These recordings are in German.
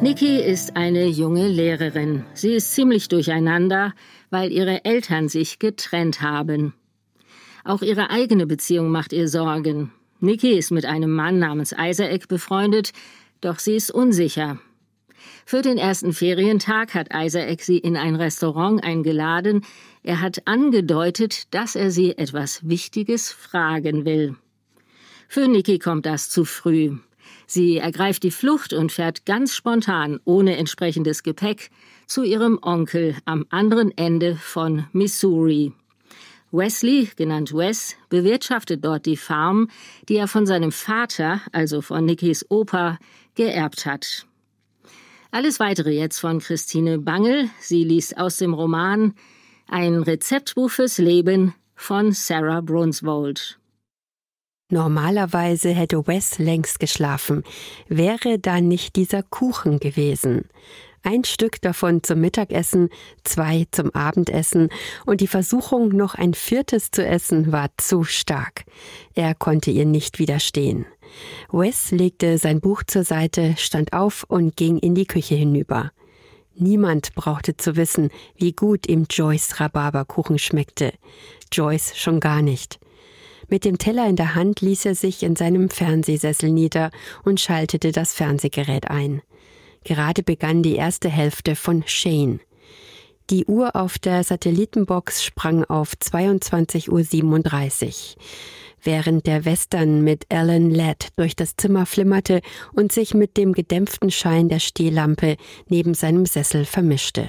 Nikki ist eine junge Lehrerin. Sie ist ziemlich durcheinander, weil ihre Eltern sich getrennt haben. Auch ihre eigene Beziehung macht ihr Sorgen. Nikki ist mit einem Mann namens Isaac befreundet, doch sie ist unsicher. Für den ersten Ferientag hat Isaac sie in ein Restaurant eingeladen. Er hat angedeutet, dass er sie etwas Wichtiges fragen will. Für Nikki kommt das zu früh. Sie ergreift die Flucht und fährt ganz spontan, ohne entsprechendes Gepäck, zu ihrem Onkel am anderen Ende von Missouri. Wesley, genannt Wes, bewirtschaftet dort die Farm, die er von seinem Vater, also von Nickys Opa, geerbt hat. Alles Weitere jetzt von Christine Bangel. Sie liest aus dem Roman Ein Rezeptbuch fürs Leben von Sarah Brunswold. Normalerweise hätte Wes längst geschlafen, wäre da nicht dieser Kuchen gewesen. 1 Stück davon zum Mittagessen, 2 zum Abendessen und die Versuchung, noch ein 4. zu essen, war zu stark. Er konnte ihr nicht widerstehen. Wes legte sein Buch zur Seite, stand auf und ging in die Küche hinüber. Niemand brauchte zu wissen, wie gut ihm Joyce' Rhabarberkuchen schmeckte. Joyce schon gar nicht. Mit dem Teller in der Hand ließ er sich in seinem Fernsehsessel nieder und schaltete das Fernsehgerät ein. Gerade begann die erste Hälfte von Shane. Die Uhr auf der Satellitenbox sprang auf 22:37 Uhr, während der Western mit Alan Ladd durch das Zimmer flimmerte und sich mit dem gedämpften Schein der Stehlampe neben seinem Sessel vermischte.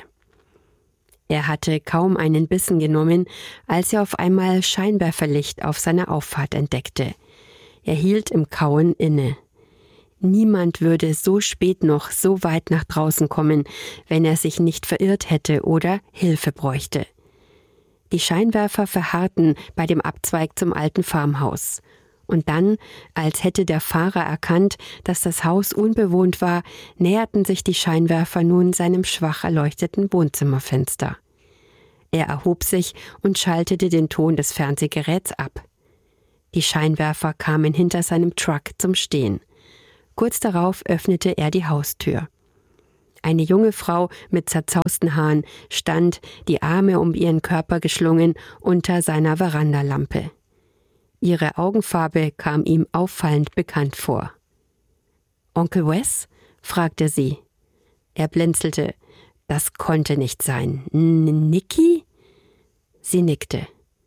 Er hatte kaum einen Bissen genommen, als er auf einmal Scheinwerferlicht auf seiner Auffahrt entdeckte. Er hielt im Kauen inne. Niemand würde so spät noch so weit nach draußen kommen, wenn er sich nicht verirrt hätte oder Hilfe bräuchte. Die Scheinwerfer verharrten bei dem Abzweig zum alten Farmhaus. Und dann, als hätte der Fahrer erkannt, dass das Haus unbewohnt war, näherten sich die Scheinwerfer nun seinem schwach erleuchteten Wohnzimmerfenster. Er erhob sich und schaltete den Ton des Fernsehgeräts ab. Die Scheinwerfer kamen hinter seinem Truck zum Stehen. Kurz darauf öffnete er die Haustür. Eine junge Frau mit zerzausten Haaren stand, die Arme um ihren Körper geschlungen, unter seiner Verandalampe. Ihre Augenfarbe kam ihm auffallend bekannt vor. »Onkel Wes?« fragte sie. Er blinzelte. Das konnte nicht sein. »Nikki?« Sie nickte.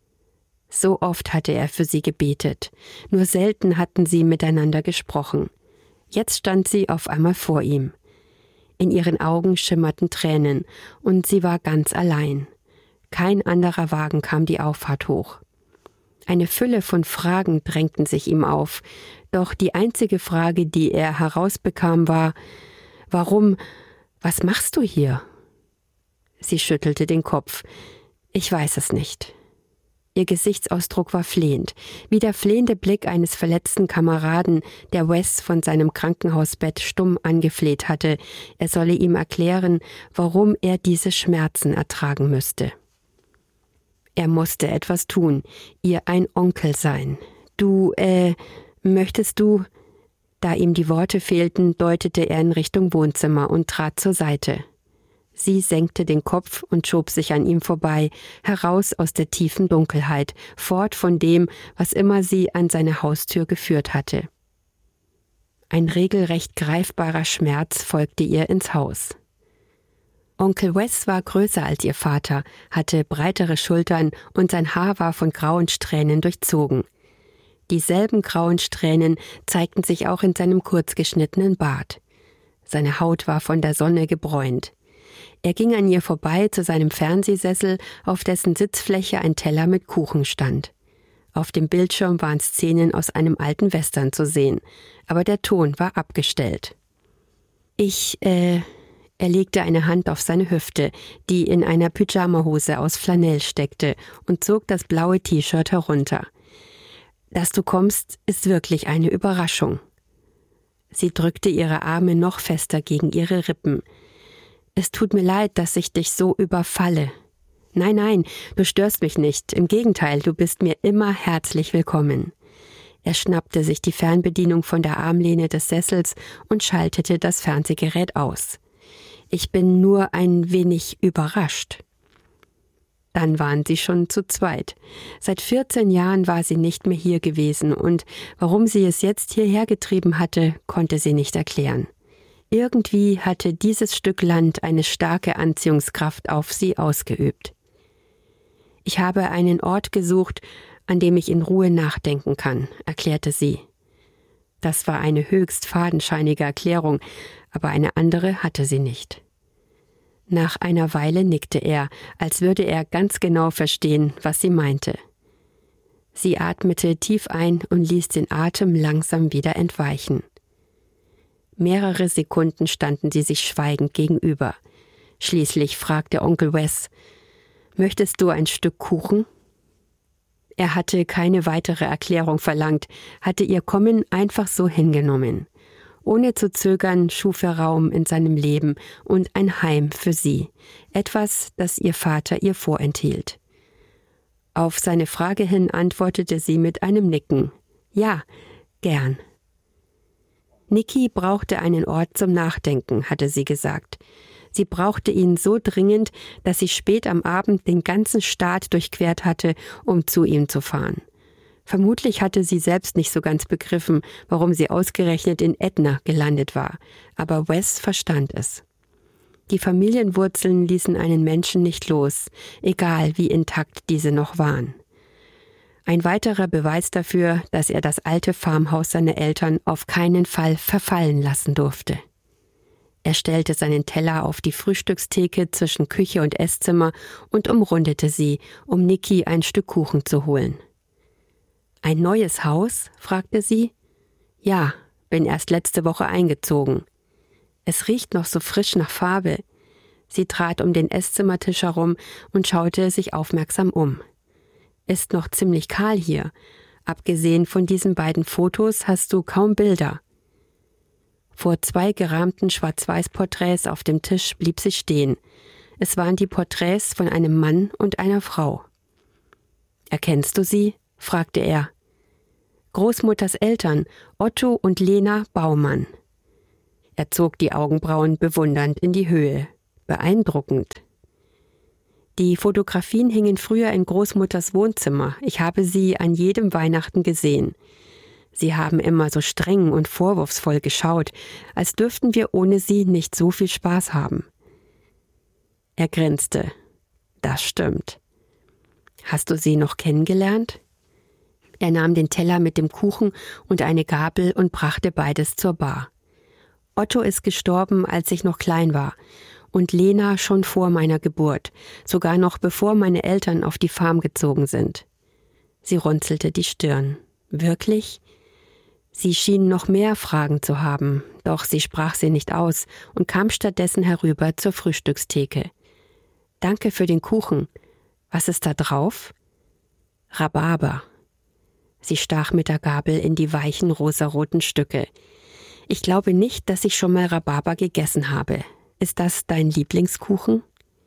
So oft hatte er für sie gebetet. Nur selten hatten sie miteinander gesprochen. Jetzt stand sie auf einmal vor ihm. In ihren Augen schimmerten Tränen, und sie war ganz allein. Kein anderer Wagen kam die Auffahrt hoch. Eine Fülle von Fragen drängten sich ihm auf, doch die einzige Frage, die er herausbekam, war: »Warum? Was machst du hier?« Sie schüttelte den Kopf. »Ich weiß es nicht.« Ihr Gesichtsausdruck war flehend, wie der flehende Blick eines verletzten Kameraden, der Wes von seinem Krankenhausbett stumm angefleht hatte, er solle ihm erklären, warum er diese Schmerzen ertragen müsste. Er musste etwas tun, ihr ein Onkel sein. Möchtest du? Da ihm die Worte fehlten, deutete er in Richtung Wohnzimmer und trat zur Seite. Sie senkte den Kopf und schob sich an ihm vorbei, heraus aus der tiefen Dunkelheit, fort von dem, was immer sie an seine Haustür geführt hatte. Ein regelrecht greifbarer Schmerz folgte ihr ins Haus. Onkel Wes war größer als ihr Vater, hatte breitere Schultern und sein Haar war von grauen Strähnen durchzogen. Dieselben grauen Strähnen zeigten sich auch in seinem kurzgeschnittenen Bart. Seine Haut war von der Sonne gebräunt. Er ging an ihr vorbei zu seinem Fernsehsessel, auf dessen Sitzfläche ein Teller mit Kuchen stand. Auf dem Bildschirm waren Szenen aus einem alten Western zu sehen, aber der Ton war abgestellt. Er legte eine Hand auf seine Hüfte, die in einer Pyjamahose aus Flanell steckte, und zog das blaue T-Shirt herunter. »Dass du kommst, ist wirklich eine Überraschung.« Sie drückte ihre Arme noch fester gegen ihre Rippen. »Es tut mir leid, dass ich dich so überfalle.« »Nein, du störst mich nicht. Im Gegenteil, du bist mir immer herzlich willkommen.« Er schnappte sich die Fernbedienung von der Armlehne des Sessels und schaltete das Fernsehgerät aus. »Ich bin nur ein wenig überrascht.« Dann waren sie schon zu zweit. Seit 14 Jahren war sie nicht mehr hier gewesen und warum sie es jetzt hierher getrieben hatte, konnte sie nicht erklären. Irgendwie hatte dieses Stück Land eine starke Anziehungskraft auf sie ausgeübt. »Ich habe einen Ort gesucht, an dem ich in Ruhe nachdenken kann«, erklärte sie. Das war eine höchst fadenscheinige Erklärung, aber eine andere hatte sie nicht. Nach einer Weile nickte er, als würde er ganz genau verstehen, was sie meinte. Sie atmete tief ein und ließ den Atem langsam wieder entweichen. Mehrere Sekunden standen sie sich schweigend gegenüber. Schließlich fragte Onkel Wes: »Möchtest du ein Stück Kuchen?« Er hatte keine weitere Erklärung verlangt, hatte ihr Kommen einfach so hingenommen. Ohne zu zögern schuf er Raum in seinem Leben und ein Heim für sie, etwas, das ihr Vater ihr vorenthielt. Auf seine Frage hin antwortete sie mit einem Nicken. »Ja, gern.« Nikki brauchte einen Ort zum Nachdenken, hatte sie gesagt. Sie brauchte ihn so dringend, dass sie spät am Abend den ganzen Staat durchquert hatte, um zu ihm zu fahren. Vermutlich hatte sie selbst nicht so ganz begriffen, warum sie ausgerechnet in Ätna gelandet war, aber Wes verstand es. Die Familienwurzeln ließen einen Menschen nicht los, egal wie intakt diese noch waren. Ein weiterer Beweis dafür, dass er das alte Farmhaus seiner Eltern auf keinen Fall verfallen lassen durfte. Er stellte seinen Teller auf die Frühstückstheke zwischen Küche und Esszimmer und umrundete sie, um Nikki ein Stück Kuchen zu holen. »Ein neues Haus?« fragte sie. »Ja, bin erst letzte Woche eingezogen. Es riecht noch so frisch nach Farbe.« Sie trat um den Esszimmertisch herum und schaute sich aufmerksam um. »Ist noch ziemlich kahl hier. Abgesehen von diesen beiden Fotos hast du kaum Bilder.« Vor 2 gerahmten Schwarz-Weiß-Porträts auf dem Tisch blieb sie stehen. Es waren die Porträts von einem Mann und einer Frau. »Erkennst du sie?« fragte er. »Großmutters Eltern, Otto und Lena Baumann.« Er zog die Augenbrauen bewundernd in die Höhe. Beeindruckend. »Die Fotografien hingen früher in Großmutters Wohnzimmer. Ich habe sie an jedem Weihnachten gesehen. Sie haben immer so streng und vorwurfsvoll geschaut, als dürften wir ohne sie nicht so viel Spaß haben.« Er grinste. »Das stimmt. Hast du sie noch kennengelernt?« Er nahm den Teller mit dem Kuchen und eine Gabel und brachte beides zur Bar. »Otto ist gestorben, als ich noch klein war, und Lena schon vor meiner Geburt, sogar noch bevor meine Eltern auf die Farm gezogen sind.« Sie runzelte die Stirn. »Wirklich?« Sie schien noch mehr Fragen zu haben, doch sie sprach sie nicht aus und kam stattdessen herüber zur Frühstückstheke. »Danke für den Kuchen. Was ist da drauf?« »Rhabarber.« Sie stach mit der Gabel in die weichen rosaroten Stücke. »Ich glaube nicht, dass ich schon mal Rhabarber gegessen habe. Ist das dein Lieblingskuchen?«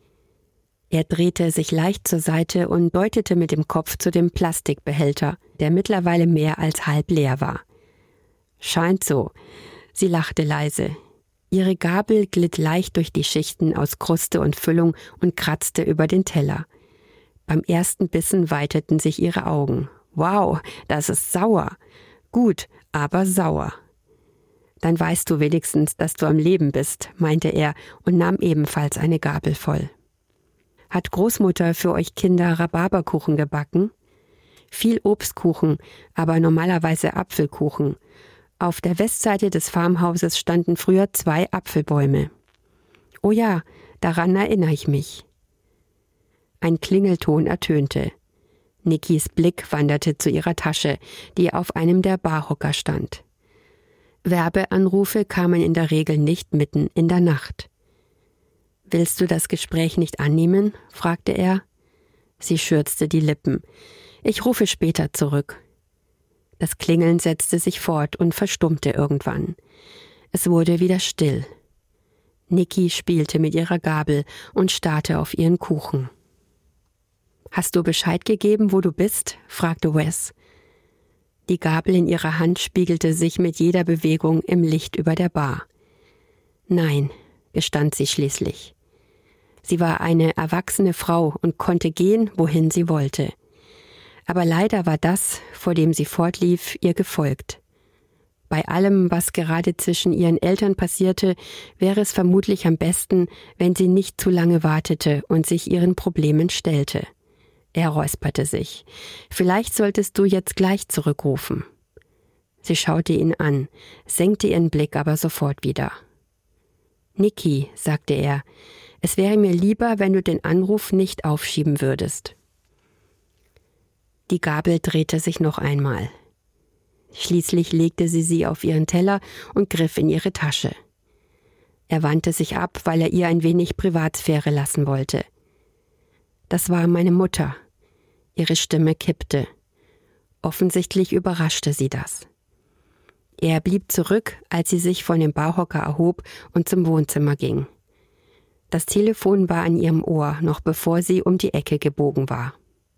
Er drehte sich leicht zur Seite und deutete mit dem Kopf zu dem Plastikbehälter, der mittlerweile mehr als halb leer war. »Scheint so.« Sie lachte leise. Ihre Gabel glitt leicht durch die Schichten aus Kruste und Füllung und kratzte über den Teller. Beim ersten Bissen weiteten sich ihre Augen. »Wow, das ist sauer. Gut, aber sauer.« »Dann weißt du wenigstens, dass du am Leben bist«, meinte er und nahm ebenfalls eine Gabel voll. »Hat Großmutter für euch Kinder Rhabarberkuchen gebacken?« »Viel Obstkuchen, aber normalerweise Apfelkuchen. Auf der Westseite des Farmhauses standen früher 2 Apfelbäume.« »Oh ja, daran erinnere ich mich.« Ein Klingelton ertönte. Nickys Blick wanderte zu ihrer Tasche, die auf einem der Barhocker stand. Werbeanrufe kamen in der Regel nicht mitten in der Nacht. »Willst du das Gespräch nicht annehmen?« fragte er. Sie schürzte die Lippen. »Ich rufe später zurück.« Das Klingeln setzte sich fort und verstummte irgendwann. Es wurde wieder still. Nicky spielte mit ihrer Gabel und starrte auf ihren Kuchen. »Hast du Bescheid gegeben, wo du bist?« fragte Wes. Die Gabel in ihrer Hand spiegelte sich mit jeder Bewegung im Licht über der Bar. Nein, gestand sie schließlich. Sie war eine erwachsene Frau und konnte gehen, wohin sie wollte. Aber leider war das, vor dem sie fortlief, ihr gefolgt. Bei allem, was gerade zwischen ihren Eltern passierte, wäre es vermutlich am besten, wenn sie nicht zu lange wartete und sich ihren Problemen stellte. Er räusperte sich. »Vielleicht solltest du jetzt gleich zurückrufen.« Sie schaute ihn an, senkte ihren Blick aber sofort wieder. »Niki«, sagte er, »es wäre mir lieber, wenn du den Anruf nicht aufschieben würdest.« Die Gabel drehte sich noch einmal. Schließlich legte sie auf ihren Teller und griff in ihre Tasche. Er wandte sich ab, weil er ihr ein wenig Privatsphäre lassen wollte. »Das war meine Mutter.« Ihre Stimme kippte. Offensichtlich überraschte sie das. Er blieb zurück, als sie sich von dem Barhocker erhob und zum Wohnzimmer ging. Das Telefon war an ihrem Ohr, noch bevor sie um die Ecke gebogen war.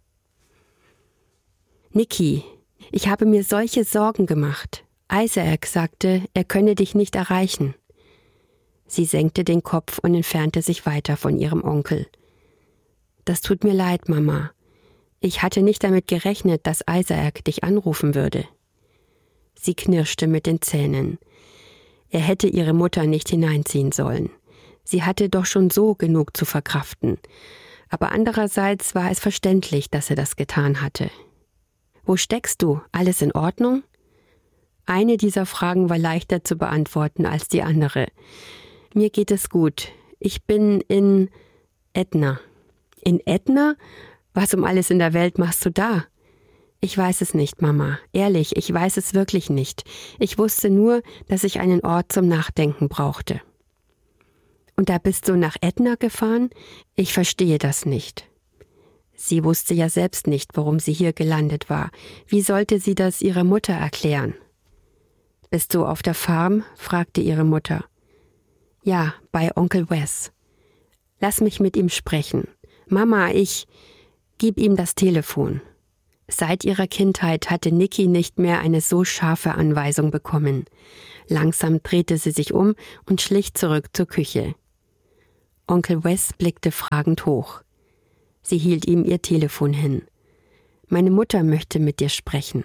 »Niki, ich habe mir solche Sorgen gemacht. Isaac sagte, er könne dich nicht erreichen.« Sie senkte den Kopf und entfernte sich weiter von ihrem Onkel. »Das tut mir leid, Mama. Ich hatte nicht damit gerechnet, dass Isaac dich anrufen würde.« Sie knirschte mit den Zähnen. Er hätte ihre Mutter nicht hineinziehen sollen. Sie hatte doch schon so genug zu verkraften. Aber andererseits war es verständlich, dass er das getan hatte. »Wo steckst du? Alles in Ordnung?« Eine dieser Fragen war leichter zu beantworten als die andere. »Mir geht es gut. Ich bin in Ätna.« »In Ätna? Was um alles in der Welt machst du da?« »Ich weiß es nicht, Mama. Ehrlich, ich weiß es wirklich nicht. Ich wusste nur, dass ich einen Ort zum Nachdenken brauchte.« »Und da bist du nach Ätna gefahren? Ich verstehe das nicht.« Sie wusste ja selbst nicht, warum sie hier gelandet war. Wie sollte sie das ihrer Mutter erklären? »Bist du auf der Farm?« fragte ihre Mutter. »Ja, bei Onkel Wes.« »Lass mich mit ihm sprechen. Mama, gib ihm das Telefon.« Seit ihrer Kindheit hatte Niki nicht mehr eine so scharfe Anweisung bekommen. Langsam drehte sie sich um und schlich zurück zur Küche. Onkel Wes blickte fragend hoch. Sie hielt ihm ihr Telefon hin. »Meine Mutter möchte mit dir sprechen.«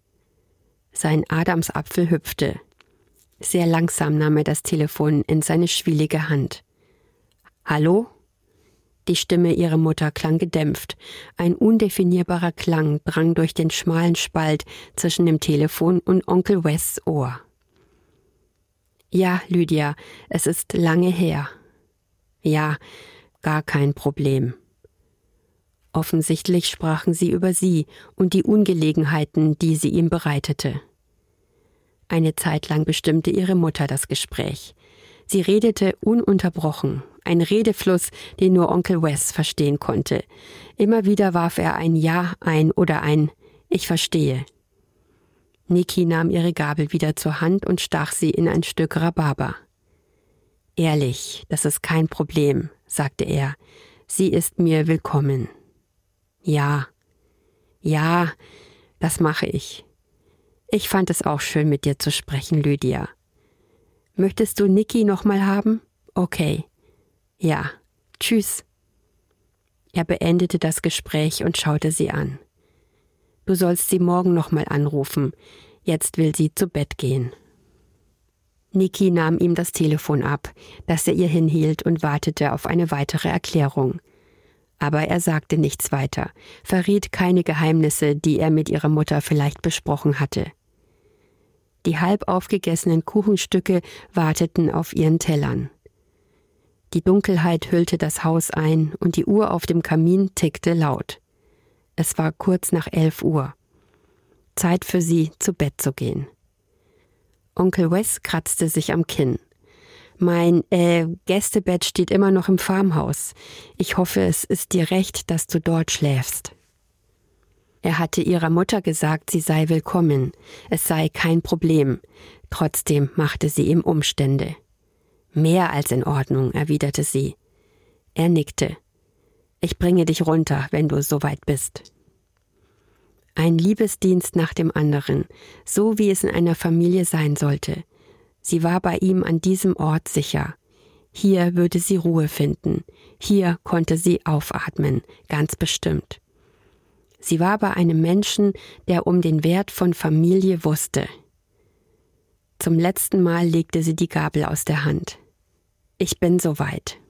Sein Adamsapfel hüpfte. Sehr langsam nahm er das Telefon in seine schwielige Hand. »Hallo?« Die Stimme ihrer Mutter klang gedämpft. Ein undefinierbarer Klang drang durch den schmalen Spalt zwischen dem Telefon und Onkel Wes' Ohr. »Ja, Lydia, es ist lange her.« »Ja, gar kein Problem.« Offensichtlich sprachen sie über sie und die Ungelegenheiten, die sie ihm bereitete. Eine Zeit lang bestimmte ihre Mutter das Gespräch. Sie redete ununterbrochen, ein Redefluss, den nur Onkel Wes verstehen konnte. Immer wieder warf er ein Ja ein oder ein »Ich verstehe«. Niki nahm ihre Gabel wieder zur Hand und stach sie in ein Stück Rhabarber. »Ehrlich, das ist kein Problem«, sagte er. »Sie ist mir willkommen.« »Ja, das mache ich. Ich fand es auch schön, mit dir zu sprechen, Lydia. Möchtest du Niki noch mal haben? Okay. Ja, tschüss.« Er beendete das Gespräch und schaute sie an. »Du sollst sie morgen noch mal anrufen. Jetzt will sie zu Bett gehen.« Niki nahm ihm das Telefon ab, das er ihr hinhielt, und wartete auf eine weitere Erklärung. Aber er sagte nichts weiter, verriet keine Geheimnisse, die er mit ihrer Mutter vielleicht besprochen hatte. Die halb aufgegessenen Kuchenstücke warteten auf ihren Tellern. Die Dunkelheit hüllte das Haus ein und die Uhr auf dem Kamin tickte laut. Es war kurz nach 11 Uhr. Zeit für sie, zu Bett zu gehen. Onkel Wes kratzte sich am Kinn. »Mein Gästebett steht immer noch im Farmhaus. Ich hoffe, es ist dir recht, dass du dort schläfst.« Er hatte ihrer Mutter gesagt, sie sei willkommen. Es sei kein Problem. Trotzdem machte sie ihm Umstände. »Mehr als in Ordnung«, erwiderte sie. Er nickte. »Ich bringe dich runter, wenn du soweit bist.« Ein Liebesdienst nach dem anderen, so wie es in einer Familie sein sollte. Sie war bei ihm an diesem Ort sicher. Hier würde sie Ruhe finden. Hier konnte sie aufatmen, ganz bestimmt. Sie war bei einem Menschen, der um den Wert von Familie wusste. Zum letzten Mal legte sie die Gabel aus der Hand. Ich bin soweit.